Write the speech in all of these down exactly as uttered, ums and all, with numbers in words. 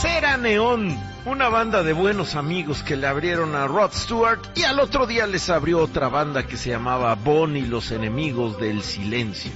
Tercera Neón, una banda de buenos amigos que le abrieron a Rod Stewart y al otro día les abrió otra banda que se llamaba Bon y los Enemigos del Silencio.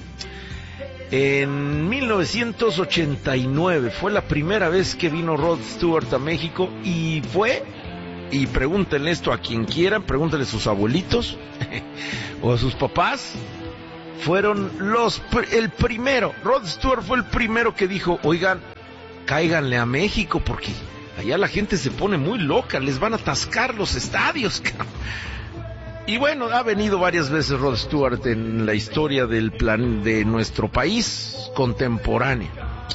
En mil novecientos ochenta y nueve fue la primera vez que vino Rod Stewart a México y fue, y pregúntenle esto a quien quieran, pregúntenle a sus abuelitos o a sus papás, fueron los, el primero, Rod Stewart fue el primero que dijo, oigan, cáiganle a México porque allá la gente se pone muy loca, les van a atascar los estadios, cabrón. Y bueno, ha venido varias veces Rod Stewart en la historia del plan de nuestro país contemporáneo.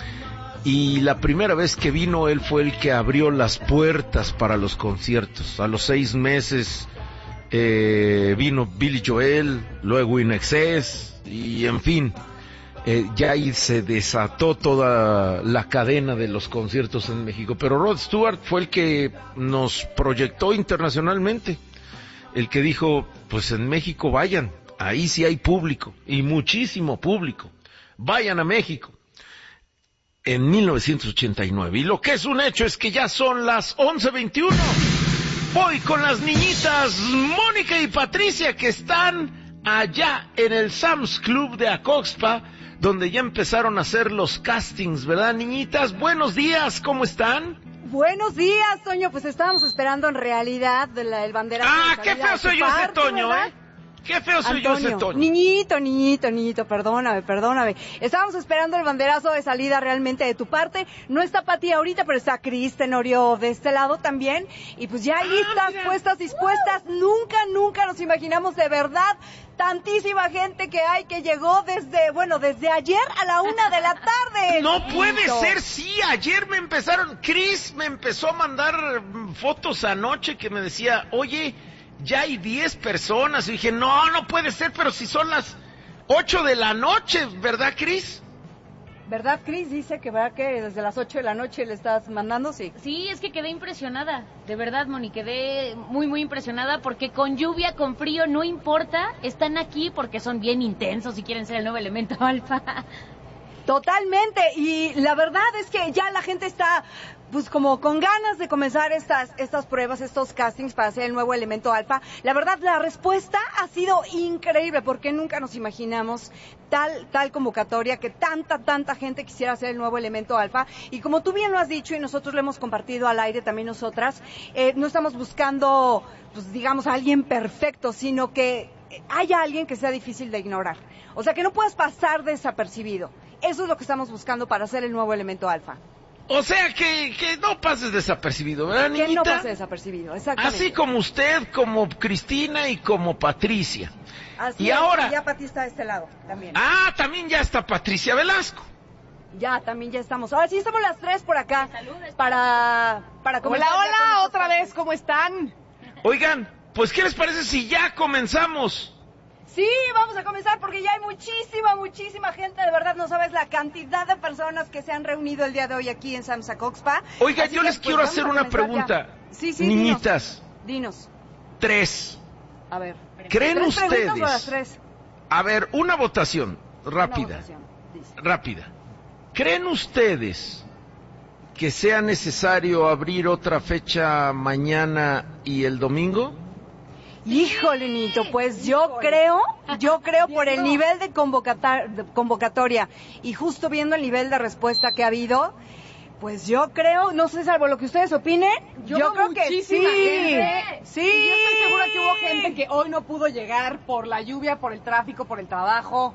Y la primera vez que vino, él fue el que abrió las puertas para los conciertos. A los seis meses eh, vino Billy Joel, luego In Excess, y en fin, eh, ya ahí se desató toda la cadena de los conciertos en México. Pero Rod Stewart fue el que nos proyectó internacionalmente, el que dijo, pues en México vayan, ahí sí hay público, y muchísimo público, vayan a México, en mil novecientos ochenta y nueve. Y lo que es un hecho es que ya son las once veintiuno, voy con las niñitas Mónica y Patricia que están allá en el Sam's Club de Acoxpa, donde ya empezaron a hacer los castings, ¿verdad, niñitas? Buenos días, ¿cómo están? Buenos días, Toño, pues estábamos esperando en realidad de la, el banderazo. Ah, qué feo soy yo ese Toño, ¿verdad? ¿eh? Qué feo soy Antonio, yo ese Toño. Niñito, niñito, niñito, perdóname, perdóname. Estábamos esperando el banderazo de salida realmente de tu parte. No está Pati ahorita, pero está Cris Tenorio de este lado también. Y pues ya listas, ah, puestas, dispuestas. Uh. Nunca, nunca nos imaginamos de verdad tantísima gente que hay que llegó desde, bueno, desde ayer a la una de la tarde. No niñito. Puede ser, sí, ayer me empezaron, Cris me empezó a mandar fotos anoche que me decía, oye, ya hay diez personas. Y dije, no, no puede ser, pero si son las ocho de la noche, ¿verdad, Cris? ¿Verdad, Cris? Dice que, ¿verdad que desde las ocho de la noche le estás mandando? Sí. Sí, es que quedé impresionada. De verdad, Moni, quedé muy, muy impresionada porque con lluvia, con frío, no importa. Están aquí porque son bien intensos y quieren ser el nuevo elemento alfa. Totalmente. Y la verdad es que ya la gente está, pues, como con ganas de comenzar estas estas pruebas, estos castings para ser el nuevo elemento alfa. La verdad, la respuesta ha sido increíble porque nunca nos imaginamos tal tal convocatoria, que tanta, tanta gente quisiera ser el nuevo elemento alfa. Y como tú bien lo has dicho y nosotros lo hemos compartido al aire también nosotras, eh, no estamos buscando, pues, digamos, a alguien perfecto, sino que haya alguien que sea difícil de ignorar. O sea, que no puedas pasar desapercibido. Eso es lo que estamos buscando para ser el nuevo elemento alfa. O sea, que, que no pases desapercibido, ¿verdad, niñita? Que no pase desapercibido, exactamente. Así como usted, como Cristina y como Patricia. Así y es, ahora... Y ya Pati está de este lado, también. Ah, también ya está Patricia Velasco. Ya, también ya estamos. Ahora sí estamos las tres por acá. Saludos. Para... para hola, hola, otra vez, ¿cómo están? Oigan, pues, ¿qué les parece si ya comenzamos? Sí, vamos a comenzar porque ya hay muchísima, muchísima gente. De verdad, no sabes la cantidad de personas que se han reunido el día de hoy aquí en Sam's Acoxpa. Oiga, yo les quiero hacer una pregunta. Sí, sí, niñitas. Dinos. dinos. Tres. A ver. ¿Creen ¿Tres ustedes? O las tres? A ver, una votación rápida. Una votación, rápida. ¿Creen ustedes que sea necesario abrir otra fecha mañana y el domingo? Híjole, Nito, pues yo creo, yo creo por el nivel de, convocata- de convocatoria y justo viendo el nivel de respuesta que ha habido, pues yo creo, no sé, salvo lo que ustedes opinen, yo, yo creo que sí. Gente. Sí. Y yo estoy segura que hubo gente que hoy no pudo llegar por la lluvia, por el tráfico, por el trabajo.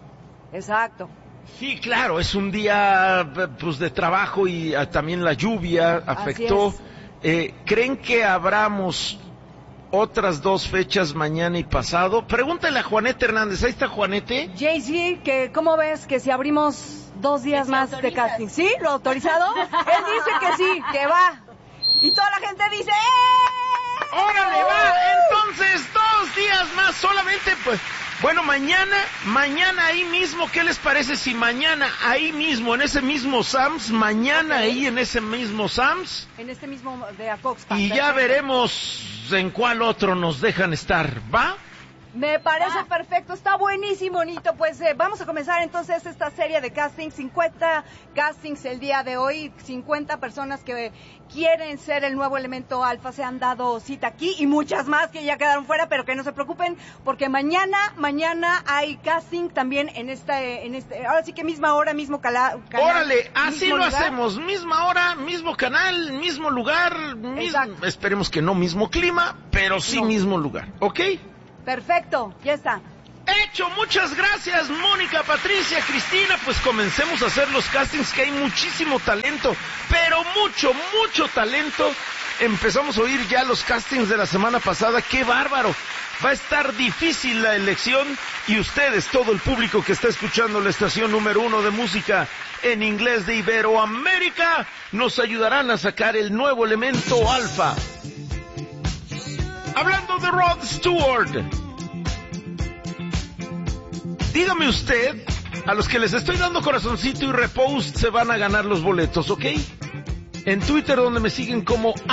Exacto. Sí, claro, es un día pues de trabajo y uh, también la lluvia afectó. Eh, ¿Creen que abramos otras dos fechas mañana y pasado? Pregúntale a Juanete Hernández, ahí está Juanete. Jay-Z, que ¿cómo ves que si abrimos dos días más de casting? ¿Sí? ¿Lo autorizado? Él dice que sí, que va. Y toda la gente dice ¡eh! ¡Órale, va! Entonces, dos días más solamente, pues... Bueno, mañana, mañana ahí mismo, ¿qué les parece si mañana ahí mismo, en ese mismo Sam's, mañana okay. ahí en ese mismo Sam's? En este mismo de Acoxpa. Y ya veremos en cuál otro nos dejan estar, ¿va? Me parece Ah. perfecto, está buenísimo, Nito. Pues eh, vamos a comenzar entonces esta serie de castings, cincuenta castings el día de hoy, cincuenta personas que quieren ser el nuevo elemento alfa se han dado cita aquí y muchas más que ya quedaron fuera, pero que no se preocupen porque mañana, mañana hay casting también en este, en este, ahora sí que misma hora, mismo cala, canal. Órale, así mismo lo lugar. hacemos, misma hora, mismo canal, mismo lugar, mis- Exacto. esperemos que no mismo clima, pero sí No. mismo lugar, ¿ok? Perfecto, ya está. Hecho, muchas gracias, Mónica, Patricia, Cristina. Pues comencemos a hacer los castings, que hay muchísimo talento, pero mucho, mucho talento. Empezamos a oír ya los castings de la semana pasada. ¡Qué bárbaro! Va a estar difícil la elección y ustedes, todo el público que está escuchando la estación número uno de música en inglés de Iberoamérica, nos ayudarán a sacar el nuevo elemento alfa. Hablando de Rod Stewart, dígame usted, a los que les estoy dando corazoncito y repost se van a ganar los boletos, ¿ok? En Twitter, donde me siguen como